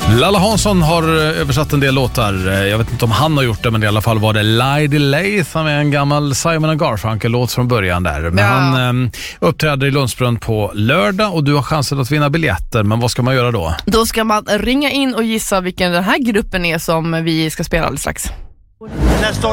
Lalla Hansson har översatt en del låtar. Jag vet inte om han har gjort det, men i alla fall var det Lady Lath som är en gammal Simon & Garfunkel-låt från början där. Men han uppträder i Lundsbrunn på lördag och du har chansen att vinna biljetter. Men vad ska man göra då? Då ska man ringa in och gissa vilken den här gruppen är som vi ska spela alldeles strax. Nästa